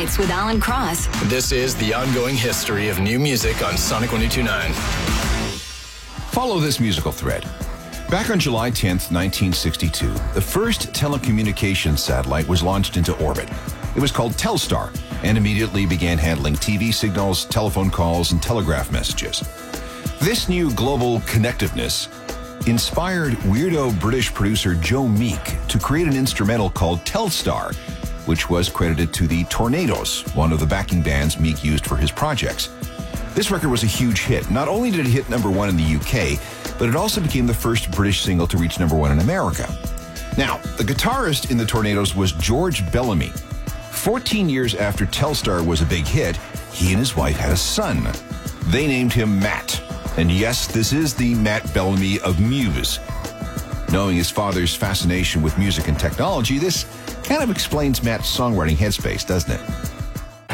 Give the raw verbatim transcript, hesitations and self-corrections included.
Nights with Alan Cross. This is the ongoing history of new music on Sonic one oh two point nine. Follow this musical thread. Back on July tenth, nineteen sixty-two, the first telecommunications satellite was launched into orbit. It was called Telstar and immediately began handling T V signals, telephone calls, and telegraph messages. This new global connectiveness inspired weirdo British producer Joe Meek to create an instrumental called Telstar, which was credited to the Tornadoes, one of the backing bands Meek used for his projects. This record was a huge hit. Not only did it hit number one in the U K, but it also became the first British single to reach number one in America. Now, the guitarist in the Tornadoes was George Bellamy. Fourteen years after Telstar was a big hit, he and his wife had a son. They named him Matt. And yes, this is the Matt Bellamy of Muse. Knowing his father's fascination with music and technology, this kind of explains Matt's songwriting headspace, doesn't it?